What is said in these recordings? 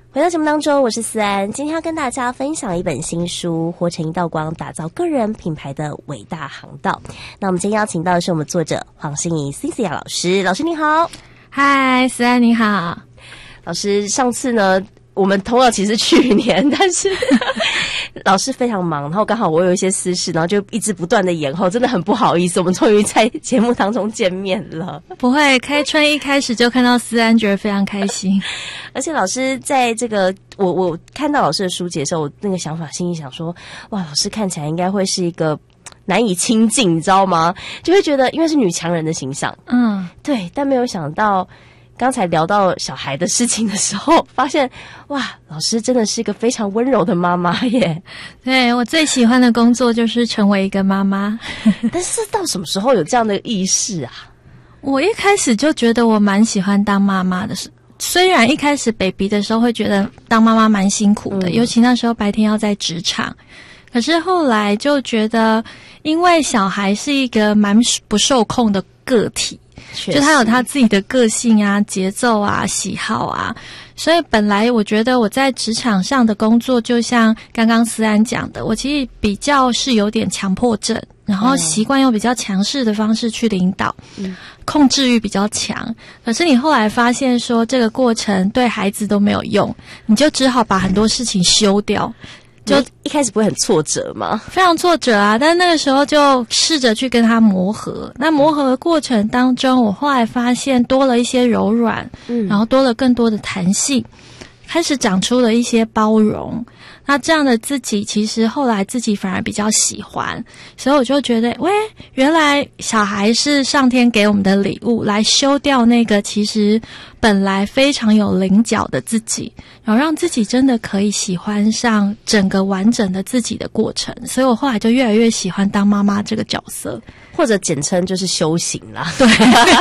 回到节目当中，我是思安，今天要跟大家分享一本新书《活成一道光，打造个人品牌的伟大航道》。那我们今天邀请到的是我们作者黄心怡 Cynthia 老师。老师你好。 嗨，思安你好。 老师，上次呢我们同样其实去年，但是老师非常忙，然后刚好我有一些私事，然后就一直不断的延后，真的很不好意思，我们终于在节目当中见面了。 不会，开春一开始就看到思安，觉得非常开心。 而且老师在这个我看到老师的书籍的时候，我那个想法心里想说，哇，老师看起来应该会是一个难以亲近，你知道吗？就会觉得因为是女强人的形象，对，但没有想到刚才聊到小孩的事情的时候，发现哇，老师真的是一个非常温柔的妈妈耶。 对，我最喜欢的工作就是成为一个妈妈。 但是到什么时候有这样的意识啊？ 我一开始就觉得我蛮喜欢当妈妈的，虽然一开始 baby 的时候会觉得当妈妈蛮辛苦的，尤其那时候白天要在职场，可是后来就觉得因为小孩是一个蛮不受控的个体，就他有他自己的个性啊、节奏啊、喜好啊，所以本来我觉得我在职场上的工作，就像刚刚思安讲的，我其实比较是有点强迫症，然后习惯用比较强势的方式去领导，控制欲比较强。可是你后来发现说这个过程对孩子都没有用，你就只好把很多事情修掉。 就一开始不会很挫折吗？ 非常挫折啊，但那个时候就试着去跟他磨合。那磨合的过程当中，我后来发现多了一些柔软，然后多了更多的弹性，开始长出了一些包容。那这样的自己其实后来自己反而比较喜欢，所以我就觉得原来小孩是上天给我们的礼物，来修掉那个其实本来非常有棱角的自己，然后让自己真的可以喜欢上整个完整的自己的过程。所以我后来就越来越喜欢当妈妈这个角色， 或者简称就是修行啦。 对。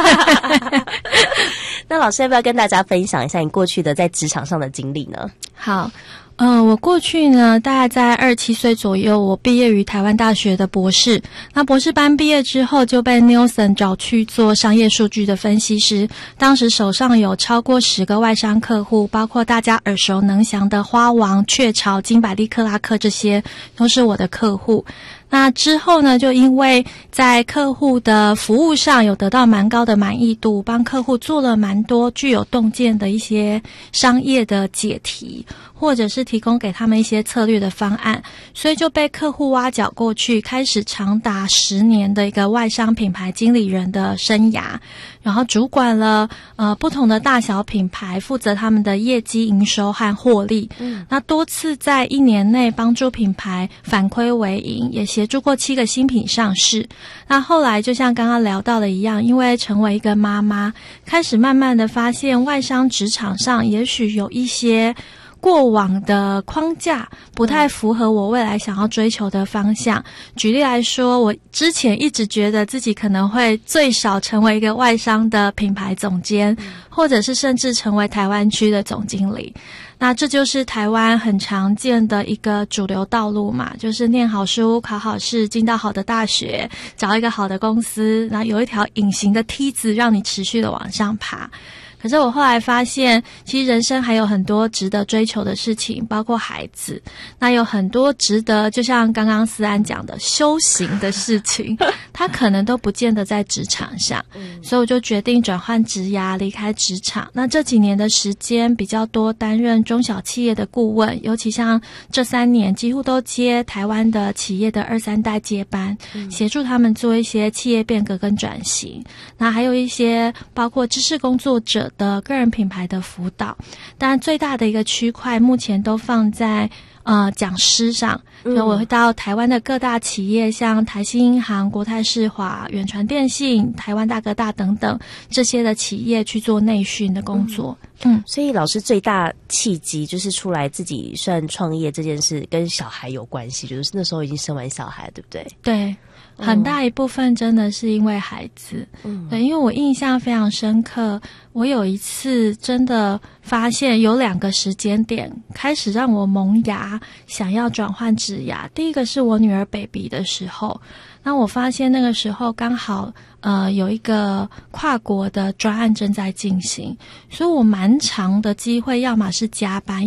那老师要不要跟大家分享一下你过去的在职场上的经历呢？ 好，我过去呢，大概在27岁左右，我毕业于台湾大学的博士。那博士班毕业之后，就被 Nielsen 找去做商业数据的分析师。当时手上有超过10个外商客户，包括大家耳熟能详的花王、雀巢、金百利、克拉克，这些都是我的客户。那之后呢，就因为在客户的服务上有得到蛮高的满意度，帮客户做了蛮多具有洞见的一些商业的解题，或者是提供给他们一些策略的方案，所以就被客户挖角过去，开始长达10年的一个外商品牌经理人的生涯，然后主管了不同的大小品牌，负责他们的业绩、营收和获利。那多次在1年内帮助品牌反亏为盈，也协助过7个新品上市。那后来就像刚刚聊到的一样，因为成为一个妈妈，开始慢慢的发现外商职场上也许有一些过往的框架不太符合我未来想要追求的方向。举例来说，我之前一直觉得自己可能会最少成为一个外商的品牌总监，或者是甚至成为台湾区的总经理。那这就是台湾很常见的一个主流道路嘛，就是念好书、考好试、进到好的大学，找一个好的公司，然后有一条隐形的梯子让你持续的往上爬。可是我后来发现，其实人生还有很多值得追求的事情，包括孩子。那有很多值得，就像刚刚思安讲的修行的事情，它可能都不见得在职场上。所以我就决定转换职涯，离开职场。那这几年的时间比较多担任中小企业的顾问，尤其像这3年几乎都接台湾的企业的2、3代接班，协助他们做一些企业变革跟转型。那还有一些包括知识工作者的个人品牌的辅导，当然最大的一个区块目前都放在讲师上，所以我会到台湾的各大企业，像台新银行、国泰世华、远传电信、台湾大哥大等等这些的企业去做内训的工作。 所以老师最大契机就是出来自己算创业这件事跟小孩有关系，就是那时候已经生完小孩，对不对？ 对，很大一部分真的是因为孩子。对，因为我印象非常深刻，我有一次真的发现有2个时间点开始让我萌芽，想要转换职涯。第一个是我女儿 baby 的时候，那我发现那个时候刚好有一个跨国的专案正在进行，所以我蛮长的机会要么是加班，